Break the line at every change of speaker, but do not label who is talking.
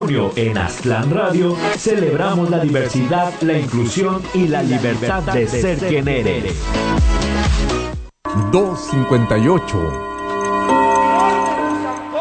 junio en Aztlán Radio celebramos la diversidad, la inclusión y la libertad de ser quien eres.
258